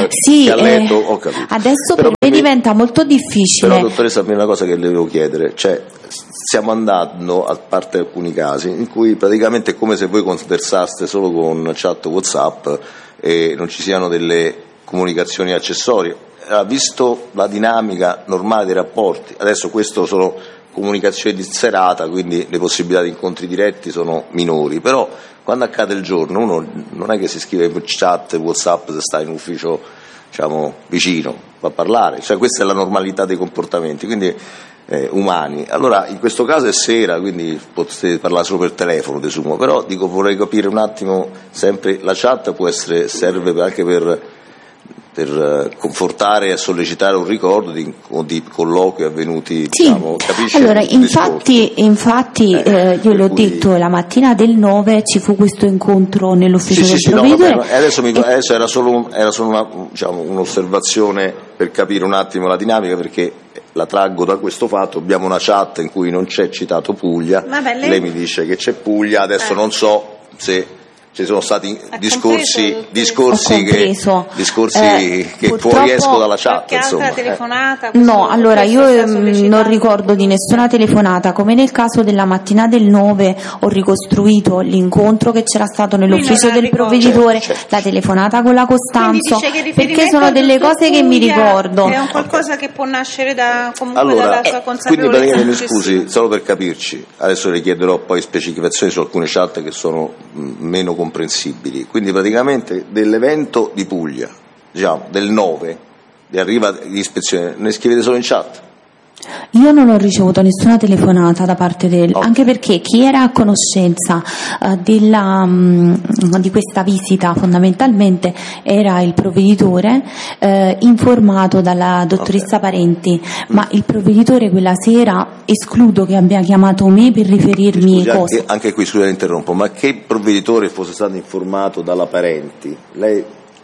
ho capito. Adesso però per me diventa molto difficile. Però, dottoressa, una cosa che le devo chiedere, cioè stiamo andando, a parte alcuni casi in cui praticamente è come se voi conversaste solo con chat WhatsApp e non ci siano delle comunicazioni accessorie. Visto la dinamica normale dei rapporti, adesso questo sono comunicazioni di serata, quindi le possibilità di incontri diretti sono minori, però quando accade il giorno uno non è che si scrive in chat WhatsApp se sta in ufficio, diciamo, vicino, va a parlare, cioè questa è la normalità dei comportamenti, quindi umani. Allora in questo caso è sera, quindi potete parlare solo per telefono, desumo, però dico, vorrei capire un attimo, sempre la chat serve anche per confortare e sollecitare un ricordo di colloqui avvenuti, diciamo, capisci? Allora, infatti io l'ho detto, la mattina del 9 ci fu questo incontro nell'ufficio del provveditore. No, adesso era solo un'osservazione per capire un attimo la dinamica, perché la traggo da questo fatto. Abbiamo una chat in cui non c'è citato Puglia, lei mi dice che c'è Puglia, adesso non so se ci sono stati discorsi che fuoriescono dalla chat, insomma. Telefonata, no, allora io non ricordo di nessuna telefonata, come nel caso della mattina del 9 ho ricostruito l'incontro che c'era stato nell'ufficio del provveditore, la telefonata con la Costanzo, perché sono delle cose che mi ricordo. È un qualcosa che può nascere dalla sua consapevolezza. Quindi, mi scusi, solo per capirci, adesso le chiederò poi specificazioni su alcune chat che sono meno comprensibili. Quindi praticamente dell'evento di Puglia, diciamo del 9, di arriva di ispezione, ne scrivete solo in chat? Io non ho ricevuto nessuna telefonata da parte anche perché chi era a conoscenza di questa visita fondamentalmente era il provveditore, informato dalla dottoressa Parenti, ma il provveditore quella sera escludo che abbia chiamato me per riferirmi cose. Anche qui, scusa, interrompo, ma che provveditore fosse stato informato dalla Parenti, lei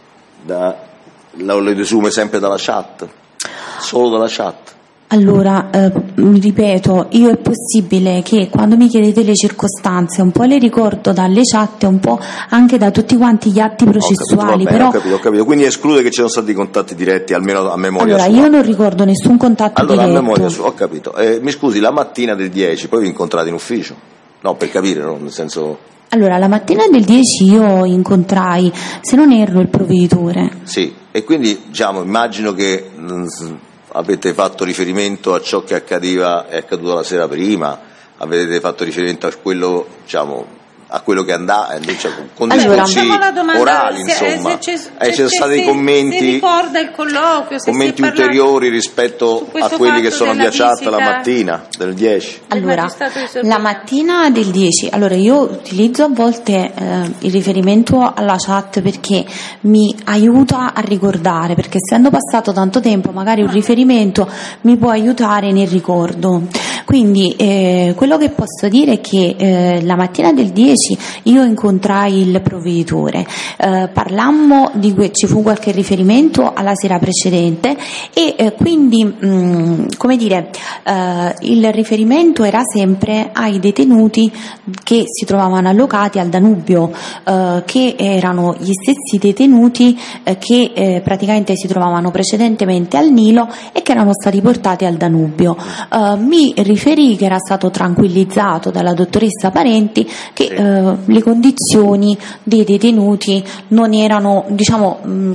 lo desume sempre dalla chat? Solo dalla chat? Allora, ripeto, io è possibile che quando mi chiedete le circostanze un po' le ricordo dalle chat e un po' anche da tutti quanti gli atti processuali. Ho capito. Quindi esclude che ci siano stati contatti diretti, almeno a memoria sua. Allora, io non ricordo nessun contatto diretto. Allora, a memoria sua, ho capito. Mi scusi, la mattina del 10 poi vi incontrate in ufficio? No, per capire, no? Nel senso... Allora, la mattina del 10 io incontrai, se non erro, il provveditore. Sì, e quindi, diciamo, immagino che... avete fatto riferimento a ciò che è accaduto la sera prima, avete fatto riferimento a quello, diciamo, a quello che andava, con discorsi orali, insomma. Ci sono stati dei commenti, si ricorda il colloquio, commenti ulteriori rispetto a quelli che sono via chat la mattina del 10. Allora, la mattina del 10, allora io utilizzo a volte il riferimento alla chat perché mi aiuta a ricordare, perché essendo passato tanto tempo magari un riferimento mi può aiutare nel ricordo. Quindi quello che posso dire è che la mattina del 10 io incontrai il provveditore, parlammo ci fu qualche riferimento alla sera precedente e quindi come dire, il riferimento era sempre ai detenuti che si trovavano allocati al Danubio, che erano gli stessi detenuti che praticamente si trovavano precedentemente al Nilo e che erano stati portati al Danubio. Mi riferì che era stato tranquillizzato dalla dottoressa Parenti che le condizioni dei detenuti non erano, diciamo, che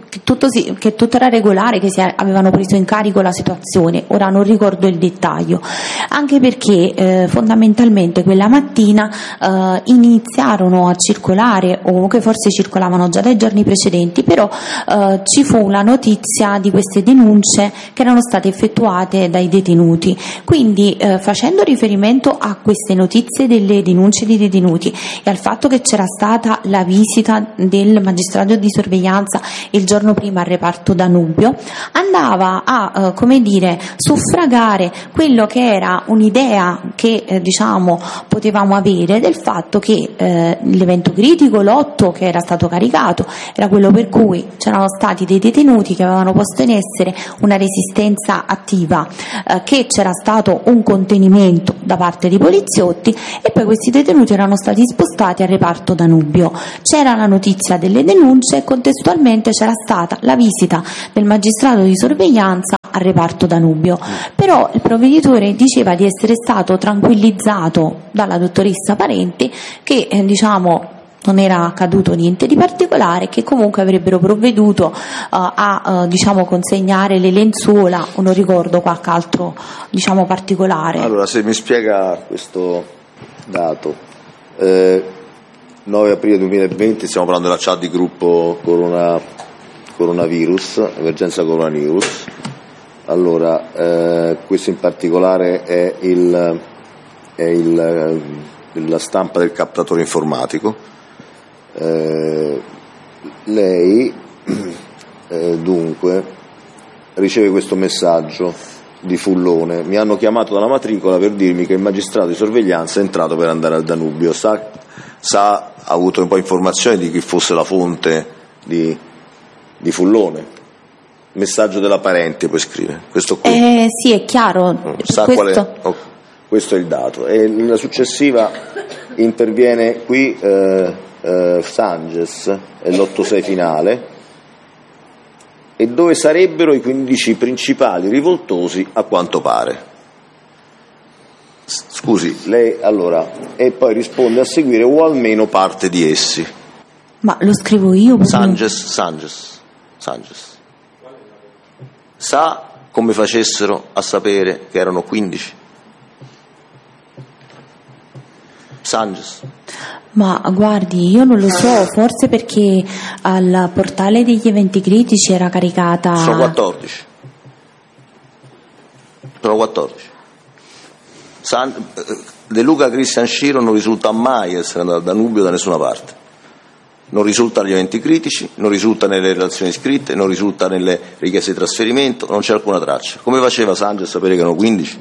che tutto era regolare, che avevano preso in carico la situazione. Ora non ricordo il dettaglio, anche perché fondamentalmente quella mattina iniziarono a circolare, o comunque forse circolavano già dai giorni precedenti, però ci fu la notizia di queste denunce che erano state effettuate dai detenuti. Quindi facendo riferimento a queste notizie delle denunce di detenuti e al fatto che c'era stata la visita del magistrato di sorveglianza il giorno prima al reparto Danubio, andava a suffragare quello che era un'idea che potevamo avere del fatto che l'evento critico, l'8 che era stato caricato, era quello per cui c'erano stati dei detenuti che avevano posto in essere una resistenza attiva, che c'era stato un contenimento da parte dei poliziotti e poi questi detenuti erano stati spostati al reparto Danubio. C'era la notizia delle denunce e contestualmente c'era stata la visita del magistrato di sorveglianza al reparto Danubio, però il provveditore diceva di essere stato tranquillizzato dalla dottoressa Parenti che non era accaduto niente di particolare, che comunque avrebbero provveduto a consegnare le lenzuola o non ricordo qualche altro particolare. Allora, se mi spiega questo dato, 9 aprile 2020, stiamo parlando della chat di gruppo coronavirus, emergenza coronavirus. Allora, questo in particolare è la stampa del captatore informatico. Lei dunque riceve questo messaggio di Fullone: mi hanno chiamato dalla matricola per dirmi che il magistrato di sorveglianza è entrato per andare al Danubio. Ha avuto un po' informazione di chi fosse la fonte di Fullone? Messaggio della Parenti, poi scrive questo qui. Sì, è chiaro. Questo è il dato. E la successiva interviene qui Sanges, è l'8-6 finale, e dove sarebbero i 15 principali rivoltosi a quanto pare. Scusi, lei allora, e poi risponde a seguire o almeno parte di essi. Ma lo scrivo io? Sanges. Sa come facessero a sapere che erano 15? Sanges. Ma guardi, io non lo so, forse perché al portale degli eventi critici era caricata... Sono 14. De Luca Cristian Sciro non risulta mai essere andato a Danubio da nessuna parte. Non risulta agli eventi critici, non risulta nelle relazioni scritte, non risulta nelle richieste di trasferimento, non c'è alcuna traccia. Come faceva Sanges a sapere che erano 15?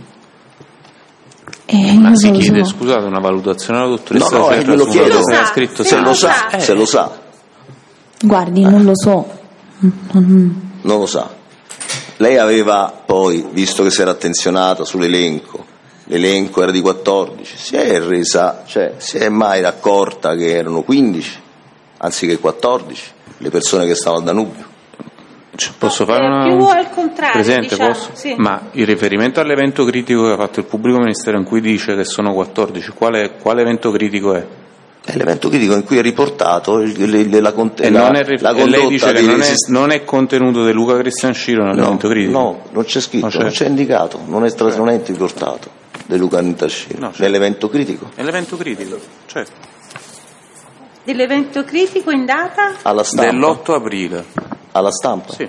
Ma si chiede, scusate, una valutazione alla dottoressa? No, me lo chiedo. Se lo sa. Guardi, non lo so. Non lo sa. Lei aveva poi, visto che si era attenzionata sull'elenco, l'elenco era di 14, si è mai accorta che erano 15 anziché 14 le persone che stavano al Danubio? Posso fare una... più al contrario, Presidente, posso? Sì. Ma il riferimento all'evento critico che ha fatto il pubblico ministero in cui dice che sono 14, quale evento critico è? È l'evento critico in cui è riportato la condotta. Lei dice che non è contenuto De Luca Cristian Sciro nell'evento critico? No, non c'è scritto, non c'è indicato, non è riportato De Luca Cristian Sciro nell'evento critico. È l'evento critico, certo. Dell'evento critico in data? Alla stampa. Dell'8 aprile. Alla stampa? Sì.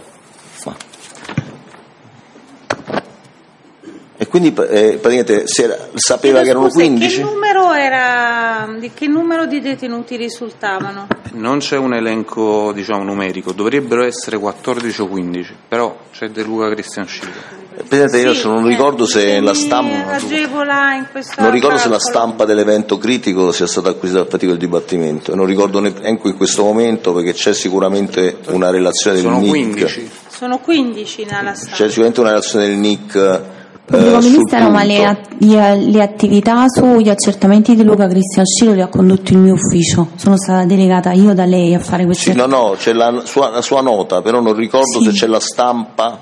E quindi praticamente sapeva che erano 15? Di che numero di detenuti risultavano? Non c'è un elenco numerico, dovrebbero essere 14 o 15, però c'è De Luca Cristian Sciro. Presidente, io non ricordo se la stampa dell'evento critico sia stata acquisita dal fatico del dibattimento, non ricordo neanche in questo momento, perché c'è sicuramente una relazione del NIC. 15. Sono 15 nella stampa. C'è sicuramente una relazione del NIC. Pubblico Ministero, ma le attività sugli accertamenti di Luca Cristian Sciro le ha condotto il mio ufficio, sono stata delegata io da lei a fare queste No, c'è la sua nota, però non ricordo se c'è la stampa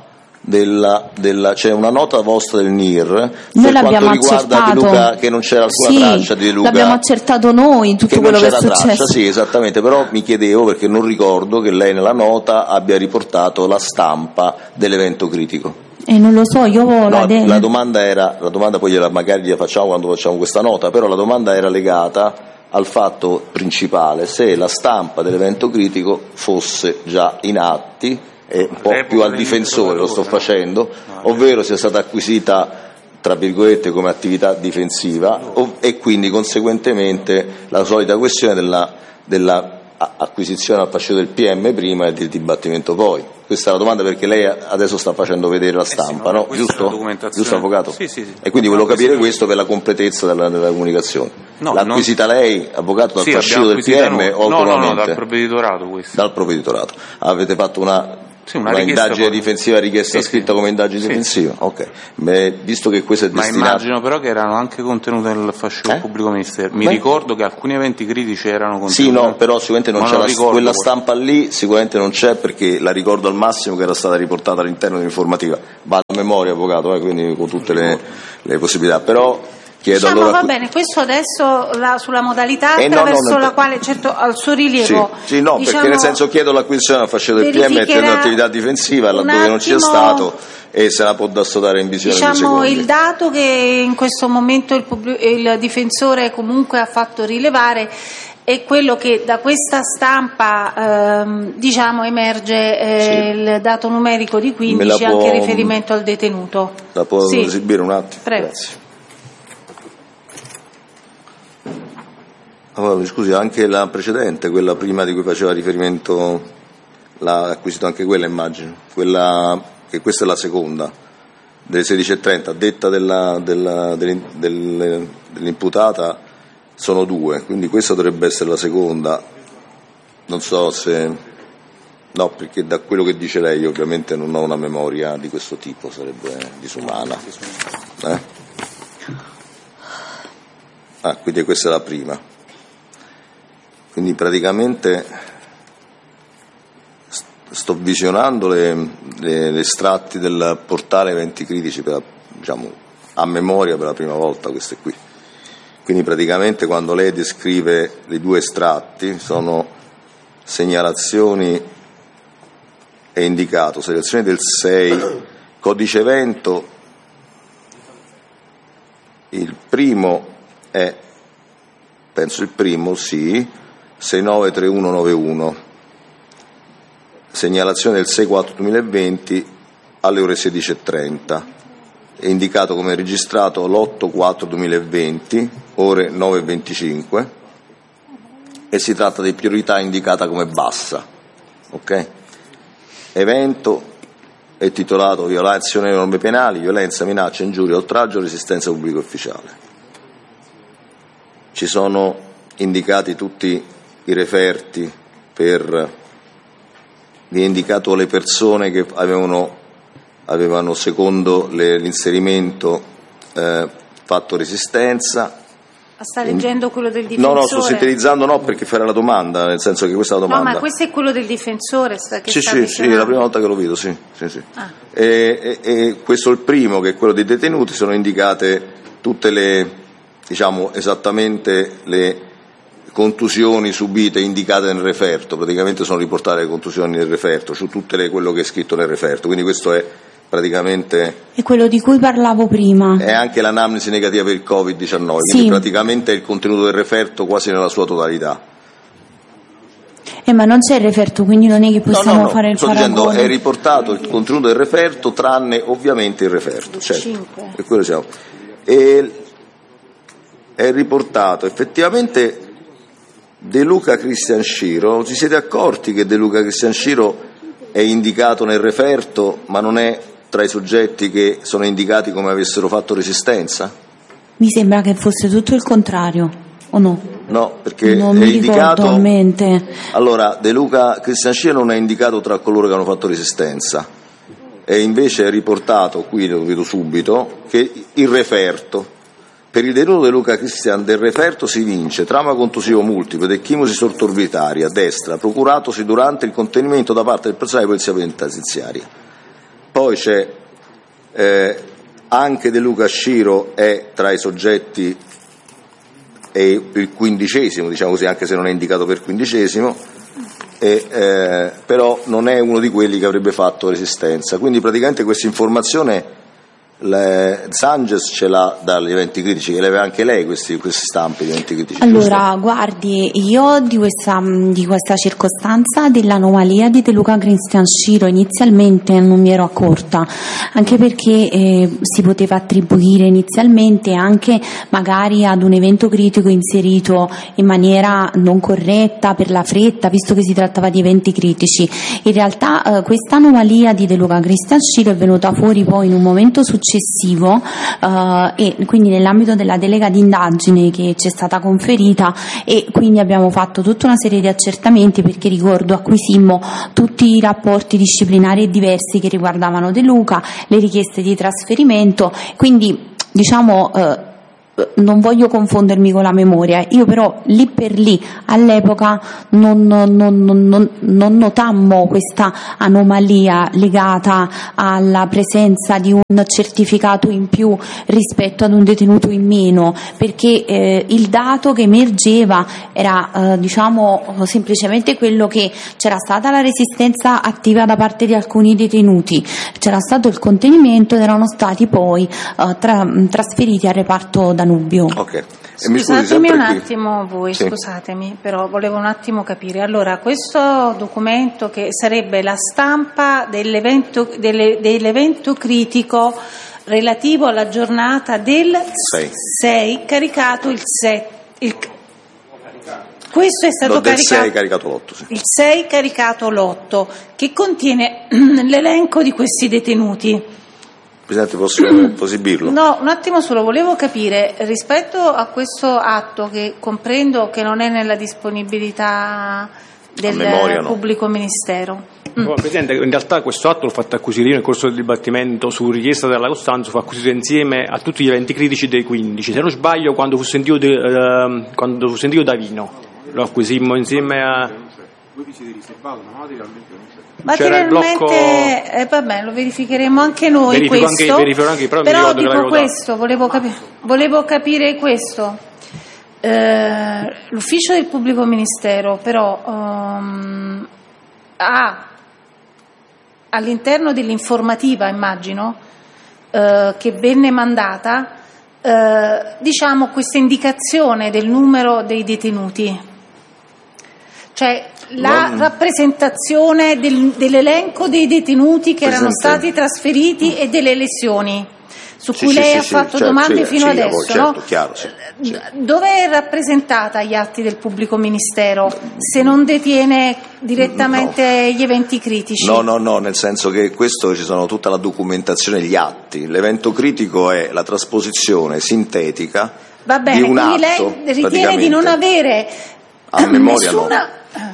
c'è una nota vostra del NIR noi per quanto riguarda accertato. De Luca, che non c'era alcuna traccia di De Luca, l'abbiamo accertato noi tutto quello che è successo. Traccia, sì, esattamente, però mi chiedevo, perché non ricordo che lei nella nota abbia riportato la stampa dell'evento critico. Non lo so, io la domanda poi magari gliela facciamo quando facciamo questa nota, però la domanda era legata al fatto principale, se la stampa dell'evento critico fosse già in atti, e un po' più al difensore lo sto facendo, ovvero sia stata acquisita tra virgolette come attività difensiva e quindi conseguentemente la solita questione della acquisizione al fascicolo del PM prima e del dibattimento poi. Questa è la domanda, perché lei adesso sta facendo vedere la stampa, no? Giusto? Giusto, avvocato? Sì. E quindi volevo capire questo per la completezza della comunicazione. L'ha acquisita lei, avvocato, dal fascicolo del PM o autonomamente? No, dal provveditorato questo. Dal provveditorato. Avete fatto una indagine difensiva richiesta scritta come indagine difensiva? Ok. Visto che questo è destinato... Ma immagino però che erano anche contenute nel fascicolo del pubblico ministero. Mi ricordo che alcuni eventi critici erano contenuti. Sì, no, però sicuramente non c'è quella stampa lì, sicuramente non c'è, perché la ricordo al massimo che era stata riportata all'interno dell'informativa. Va a memoria, avvocato, quindi con tutte le possibilità. Però chiedo va bene, questo adesso sulla modalità attraverso la quale, certo, al suo rilievo. Sì, no, perché nel senso chiedo l'acquisizione al fascicolo del PM mettendo attività difensiva laddove non sia stato, e se la può dare in visione di secondi. Il dato che in questo momento il difensore comunque ha fatto rilevare è quello che da questa stampa emerge il dato numerico di 15, anche riferimento al detenuto. La può esibire un attimo? Prego. Grazie. Allora, scusi, anche la precedente, quella prima di cui faceva riferimento, l'ha acquisito anche quella, immagino, che questa è la seconda, delle 16:30, a detta dell'imputata sono due, quindi questa dovrebbe essere la seconda, non so se... No, perché da quello che dice lei ovviamente non ho una memoria di questo tipo, sarebbe disumana. Quindi questa è la prima. Quindi praticamente sto visionando le estratti del portale Eventi Critici a memoria per la prima volta, queste qui. Quindi praticamente quando lei descrive i due estratti sono segnalazioni e indicato, segnalazioni del 6, codice evento, il primo è, penso il primo, sì, 693191, segnalazione del 6/4/2020 alle ore 16:30, è indicato come registrato l'8/4/2020 ore 9:25 e si tratta di priorità indicata come bassa. Ok? Evento è titolato violazione delle norme penali, violenza, minaccia, ingiuria, oltraggio, resistenza pubblico ufficiale. Ci sono indicati tutti i referti vi è indicato le persone che avevano secondo l'inserimento fatto resistenza. Sta leggendo quello del difensore? No, sto sintetizzando, perché fare la domanda, nel senso che questa è la domanda. No, ma questo è quello del difensore? Sì, è la prima volta che lo vedo, sì. E questo è il primo, che è quello dei detenuti, sono indicate tutte esattamente le contusioni subite indicate nel referto, praticamente sono riportate le contusioni nel referto, su tutte quello che è scritto nel referto, quindi questo è praticamente... È quello di cui parlavo prima. È anche l'anamnesi negativa per il Covid-19, sì. Quindi praticamente è il contenuto del referto quasi nella sua totalità. Ma non c'è il referto, quindi non è che possiamo fare il paragone. Sto dicendo, è riportato il contenuto del referto, tranne ovviamente il referto, certo. E quello siamo. E è riportato effettivamente De Luca Cristian Sciro. Ci siete accorti che De Luca Cristian Sciro è indicato nel referto, ma non è tra i soggetti che sono indicati come avessero fatto resistenza? Mi sembra che fosse tutto il contrario, o no? No, perché non è mi indicato a mente. Allora, De Luca Cristian Sciro non è indicato tra coloro che hanno fatto resistenza, e invece è riportato, qui lo vedo subito, che il referto. Per il detenuto De Luca Cristian del referto si vince trauma contusivo multiplo ed ecchimosi sortorbitaria destra procuratosi durante il contenimento da parte del personale di polizia penitenziaria. Poi c'è anche De Luca Sciro è tra i soggetti, è il 15°, diciamo così, anche se non è indicato per 15°, però non è uno di quelli che avrebbe fatto resistenza. Quindi praticamente questa informazione Sanchez ce l'ha dagli eventi critici, che le aveva anche lei queste stampe di eventi critici. Allora, giusto? guardi, io di questa circostanza dell'anomalia di De Luca Cristian Sciro inizialmente non mi ero accorta, anche perché si poteva attribuire inizialmente anche magari ad un evento critico inserito in maniera non corretta per la fretta, visto che si trattava di eventi critici. In realtà questa anomalia di De Luca Cristian Sciro è venuta fuori poi in un momento successivo, e quindi nell'ambito della delega d'indagine che ci è stata conferita, e quindi abbiamo fatto tutta una serie di accertamenti, perché ricordo acquisimmo tutti i rapporti disciplinari e diversi che riguardavano De Luca, le richieste di trasferimento, quindi diciamo non voglio confondermi con la memoria, io però lì per lì all'epoca non notammo questa anomalia legata alla presenza di un certificato in più rispetto ad un detenuto in meno, perché il dato che emergeva era diciamo semplicemente quello che c'era stata la resistenza attiva da parte di alcuni detenuti, c'era stato il contenimento ed erano stati poi trasferiti al reparto Danubio. Ok. Scusatemi un attimo voi, sì. Scusatemi, però volevo un attimo capire. Allora, questo documento che sarebbe la stampa dell'evento critico relativo alla giornata del 6, caricato il 7. Questo è stato caricato l'8, sì. Il 6 caricato l'8, che contiene l'elenco di questi detenuti. Presidente, posso esibirlo? No, un attimo solo, volevo capire rispetto a questo atto, che comprendo che non è nella disponibilità del pubblico ministero. Presidente, in realtà questo atto l'ho fatto acquisire io nel corso del dibattimento su richiesta della Costanzo, fu acquisito insieme a tutti gli eventi critici dei 15, se non sbaglio quando fu sentito Davino, lo acquisimmo insieme a... Voi vi siete riservato una materialmente non c'è. Materialmente, vabbè, lo verificheremo anche noi. Verificherò anche, però dico questo, volevo capire questo. L'ufficio del pubblico ministero però ha all'interno dell'informativa, immagino, che venne mandata, diciamo questa indicazione del numero dei detenuti. Cioè la rappresentazione dell'elenco dei detenuti che erano stati trasferiti e delle lesioni su cui lei ha fatto domande fino adesso, certo, chiaro, sì. Dove è rappresentata agli atti del pubblico ministero se non detiene direttamente gli eventi critici? No, nel senso che questo ci sono tutta la documentazione, gli atti. L'evento critico è la trasposizione sintetica di un atto. Lei ritiene di non avere a memoria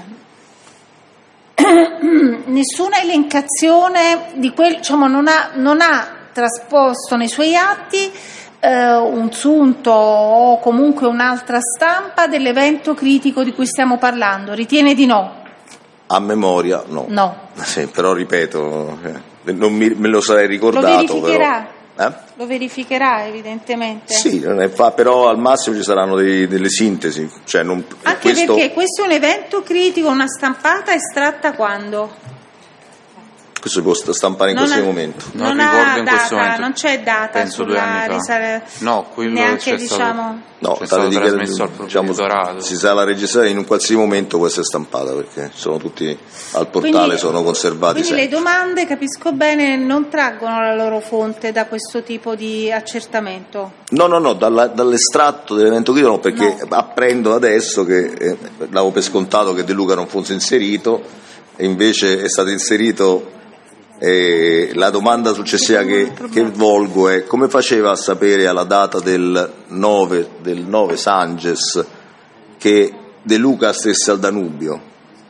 nessuna elencazione di quel, diciamo, non ha trasposto nei suoi atti un sunto o comunque un'altra stampa dell'evento critico di cui stiamo parlando. Ritiene di no? A memoria no. Sì, però ripeto, non me lo sarei ricordato. Lo verificherà? Però. Lo verificherà evidentemente? Sì, però al massimo ci saranno delle sintesi. Cioè anche perché questo è un evento critico, una stampata estratta quando? Questo si può stampare in qualsiasi momento. Non ricordo in questo data, momento. Non c'è data. Penso 2 anni fa. No, quello neanche, c'è stato trasmesso al provveditorato. Si sa la registrazione, in un qualsiasi momento può essere stampata, perché sono tutti al portale, sono conservati. Quindi le domande, capisco bene, non traggono la loro fonte da questo tipo di accertamento? No, dall'estratto dell'evento critico, perché apprendo adesso che davo per scontato che De Luca non fosse inserito, e invece è stato inserito. La domanda successiva che volgo è: come faceva a sapere alla data del 9 Sanchez che De Luca stesse al Danubio?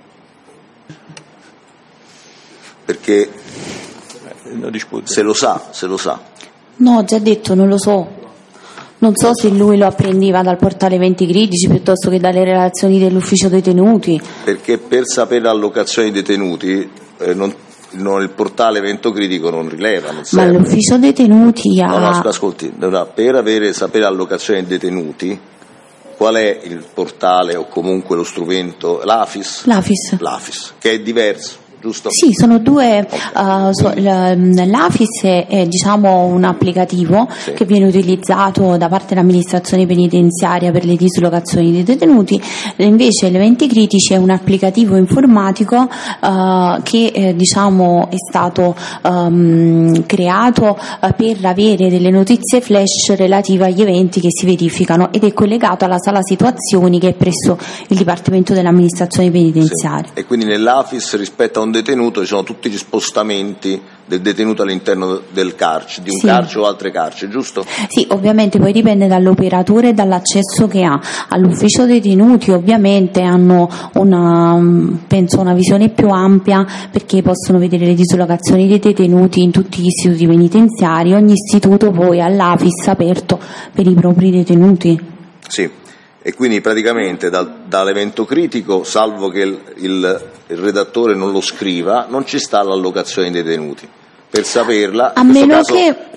Perché se lo sa. No, ho già detto, non lo so. Non so se lui lo apprendeva dal portale Eventi Critici piuttosto che dalle relazioni dell'ufficio detenuti. Perché per sapere l'allocazione dei detenuti il portale evento critico non rileva, non ma serve. l'ufficio detenuti ha... No, ascolti, per sapere l'allocazione dei detenuti, qual è il portale o comunque lo strumento? L'AFIS, che è diverso, giusto? Sì, sono due. L'AFIS è un applicativo che viene utilizzato da parte dell'amministrazione penitenziaria per le dislocazioni dei detenuti, invece l'Eventi Critici è un applicativo informatico che è stato creato per avere delle notizie flash relative agli eventi che si verificano ed è collegato alla sala situazioni che è presso il Dipartimento dell'amministrazione penitenziaria. Sì. E quindi nell'AFIS rispetto a un detenuto ci sono tutti gli spostamenti del detenuto all'interno del carcere, di un carcere o altre carceri, giusto? Sì, ovviamente poi dipende dall'operatore e dall'accesso che ha. All'ufficio detenuti ovviamente hanno una visione più ampia, perché possono vedere le dislocazioni dei detenuti in tutti gli istituti penitenziari, ogni istituto poi ha l'AFIS aperto per i propri detenuti. Sì. E quindi praticamente dall'evento critico, salvo che il redattore non lo scriva, non ci sta l'allocazione dei detenuti. Per saperla, a meno che